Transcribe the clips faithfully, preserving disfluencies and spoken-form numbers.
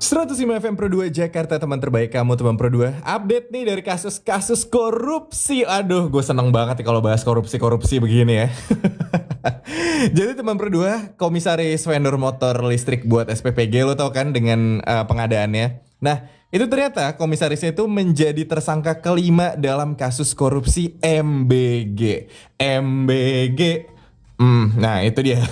seratus lima F M Pro dua Jakarta, teman terbaik kamu, teman Pro dua. Update nih dari kasus-kasus korupsi. Aduh, gue seneng banget nih kalau bahas korupsi-korupsi begini ya. Jadi teman Pro dua, komisaris vendor motor listrik buat S P P G, lo tau kan dengan uh, pengadaannya. Nah, itu ternyata komisarisnya itu menjadi tersangka kelima dalam kasus korupsi M B G. M B G. Hmm, nah itu dia.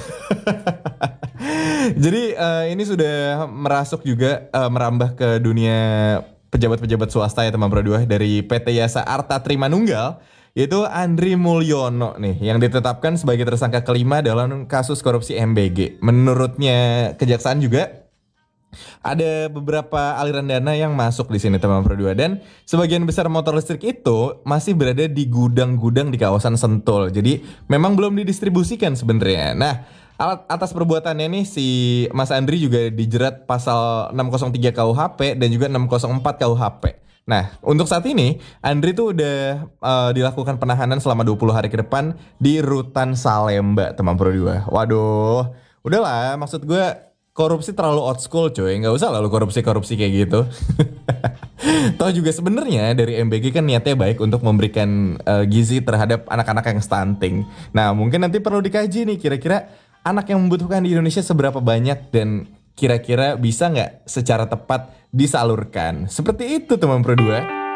Jadi uh, ini sudah merasuk juga uh, merambah ke dunia pejabat-pejabat swasta ya teman Pro dua, dari P T Yasa Arta Trimanunggal, yaitu Andri Mulyono nih yang ditetapkan sebagai tersangka kelima dalam kasus korupsi M B G. Menurutnya kejaksaan juga ada beberapa aliran dana yang masuk di sini teman Pro dua, dan sebagian besar motor listrik itu masih berada di gudang-gudang di kawasan Sentul. Jadi memang belum didistribusikan sebenarnya. Nah, atas perbuatannya nih si Mas Andri juga dijerat pasal enam nol tiga K U H P dan juga enam nol empat K U H P. Nah, untuk saat ini Andri tuh udah uh, dilakukan penahanan selama dua puluh hari ke depan di Rutan Salemba teman Pro dua. Waduh, udahlah, maksud gue korupsi terlalu old school coy, nggak usah lalu korupsi-korupsi kayak gitu. Toh juga sebenarnya dari M B G kan niatnya baik untuk memberikan uh, gizi terhadap anak-anak yang stunting. Nah, mungkin nanti perlu dikaji nih kira-kira anak yang membutuhkan di Indonesia seberapa banyak dan kira-kira bisa nggak secara tepat disalurkan. Seperti itu teman Pro dua.